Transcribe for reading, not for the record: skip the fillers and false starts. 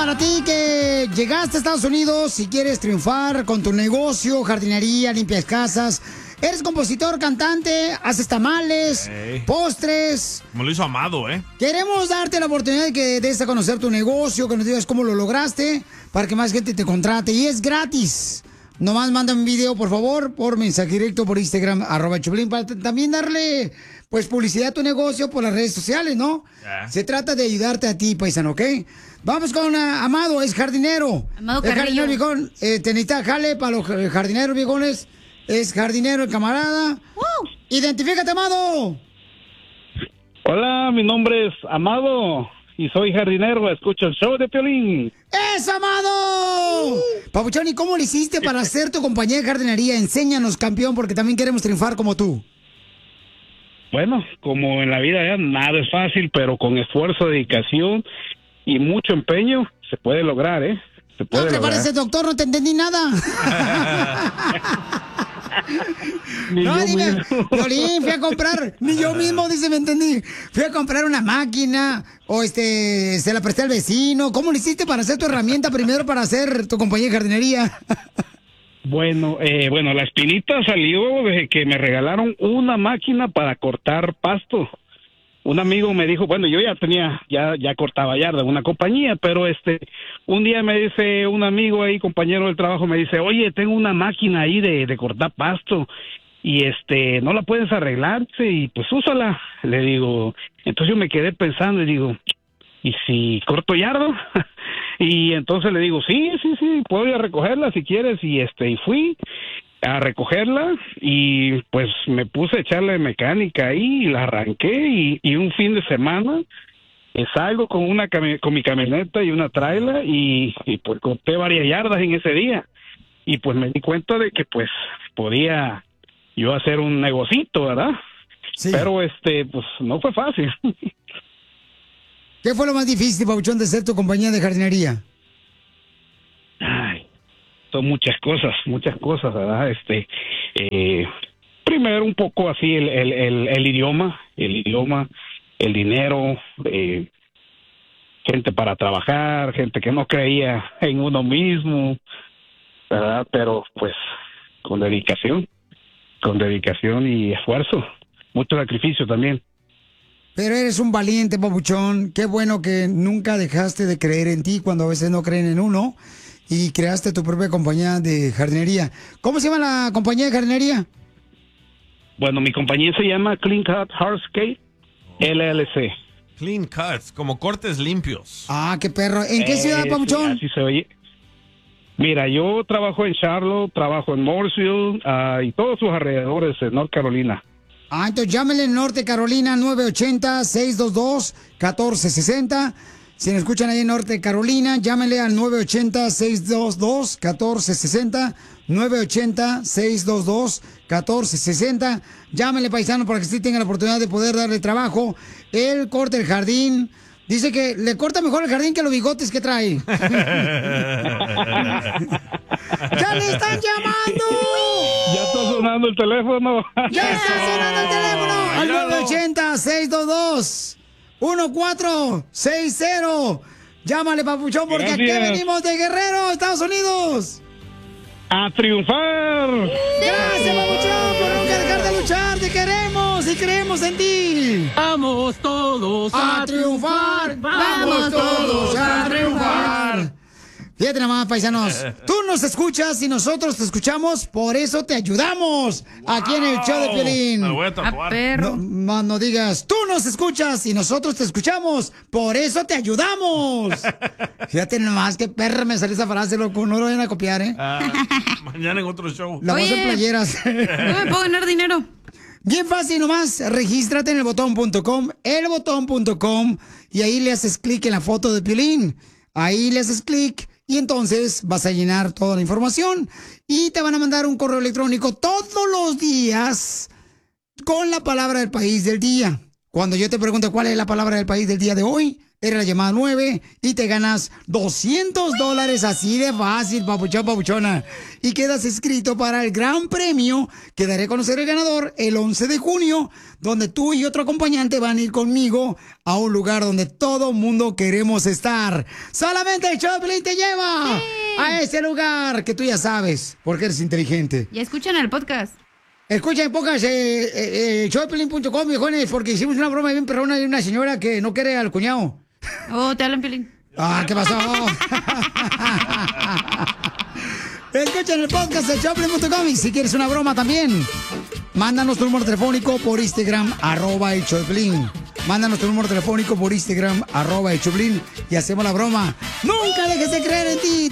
para ti que llegaste a Estados Unidos y quieres triunfar con tu negocio, jardinería, limpias casas. Eres compositor, cantante, haces tamales, postres. Como lo hizo Amado, ¿eh? Queremos darte la oportunidad de que des a conocer tu negocio, que nos digas cómo lo lograste, para que más gente te contrate. Y es gratis. Nomás manda un video, por favor, por mensaje directo por Instagram, @Choplin, para también darle, pues, publicidad a tu negocio por las redes sociales, ¿no? Se trata de ayudarte a ti, paisano, ¿ok? Vamos con Amado, es jardinero. Amado Es Carrillo. jardinero, viejón. Te necesita jale para los jardineros, viejones. Es jardinero, el camarada. ¡Identifícate, Amado! Hola, mi nombre es Amado y soy jardinero. Escucho el show de Piolín. ¡Es Amado! Papuchón, ¿y cómo le hiciste para hacer tu compañía de jardinería? Enséñanos, campeón, porque también queremos triunfar como tú. Bueno, como en la vida ya nada es fácil, pero con esfuerzo, dedicación y mucho empeño se puede lograr, ¿eh? Se puede No te lograr. pareces, doctor, no te entendí nada. Ni No, yo dime, mismo. Violín, fui a comprar, ni yo mismo, dice, me entendí. Fui a comprar una máquina, o se la presté al vecino. ¿Cómo lo hiciste para hacer tu herramienta primero para hacer tu compañía de jardinería? Bueno, la espinita salió de que me regalaron una máquina para cortar pasto. Un amigo me dijo, bueno, yo ya cortaba yarda en una compañía, pero un día me dice un amigo ahí, compañero del trabajo, me dice, oye, tengo una máquina ahí de cortar pasto y no la puedes arreglar, y pues úsala. Le digo, entonces yo me quedé pensando y digo, ¿y si corto yarda? Y entonces le digo, sí, puedo ir a recogerla si quieres, y fui a recogerla y pues me puse a echarle mecánica ahí y la arranqué y un fin de semana salgo con con mi camioneta y una trailer y pues corté varias yardas en ese día y pues me di cuenta de que pues podía yo hacer un negocito, ¿verdad? Sí. Pero pues no fue fácil. ¿Qué fue lo más difícil, Papuchón, de hacer tu compañía de jardinería? Ay, son muchas cosas, ¿verdad? Primero un poco así el idioma, el dinero, gente para trabajar, gente que no creía en uno mismo, ¿verdad? Pero pues con dedicación y esfuerzo, mucho sacrificio también. Pero eres un valiente, Papuchón. Qué bueno que nunca dejaste de creer en ti cuando a veces no creen en uno y creaste tu propia compañía de jardinería. ¿Cómo se llama la compañía de jardinería? Bueno, mi compañía se llama Clean Cut Hardscape LLC. Clean cuts, como cortes limpios. Ah, qué perro. ¿En qué ciudad, Sí, Papuchón? así se oye. Mira, yo trabajo en Charlotte, trabajo en Mooresville y todos sus alrededores en North Carolina. Ah, entonces llámenle en Norte Carolina 980-622-1460. Si nos escuchan ahí en Norte Carolina, llámenle al 980-622-1460. 980-622-1460. Llámenle, paisano, para que sí tenga la oportunidad de poder darle trabajo. Él corta el jardín. Dice que le corta mejor el jardín que los bigotes que trae. ¡Ya le están llamando! Ya está sonando el teléfono. ¡Ya está sonando el teléfono! Al 980-622-1460. Llámale, Papuchón, porque Gracias. aquí venimos de Guerrero, Estados Unidos. ¡A triunfar! Gracias, Papuchón, por nunca dejar de luchar. Te queremos y creemos en ti. Vamos todos A triunfar. Vamos todos a triunfar. Fíjate nomás, paisanos. Tú nos escuchas y nosotros te escuchamos, por eso te ayudamos. Aquí en el show de Piolín. Me lo voy a tatuar. No digas, tú nos escuchas y nosotros te escuchamos, por eso te ayudamos. Fíjate nomás, qué perra me sale esa frase, loco. No lo vayan a copiar, ¿eh? Mañana en otro show. La voy a hacer playeras. ¿Cómo me puedo ganar dinero? Bien fácil nomás, regístrate en elbotón.com, elbotón.com, y ahí le haces clic en la foto de Piolín. Ahí le haces clic y entonces vas a llenar toda la información y te van a mandar un correo electrónico todos los días con la palabra del país del día. Cuando yo te pregunto cuál es la palabra del país del día de hoy, Eres la llamada 9 y te ganas $200 así de fácil, papuchón, papuchona. Y quedas inscrito para el gran premio que daré a conocer el ganador el 11 de junio, donde tú y otro acompañante van a ir conmigo a un lugar donde todo mundo queremos estar. Solamente el Choplin te lleva a ese lugar que tú ya sabes, porque eres inteligente. Ya escuchan el podcast. Escucha en pocas showdepiolín.com, viejones, porque hicimos una broma bien perrona de una señora que no quiere al cuñado. Oh, te hablan, Piolín. Ah, ¿qué pasó? Escucha en el podcast de showdepiolín.com y si quieres una broma también, mándanos tu número telefónico por Instagram, @elshowdepiolín. Mándanos tu número telefónico por Instagram, @elshowdepiolín y hacemos la broma. ¡Nunca dejes de creer en ti!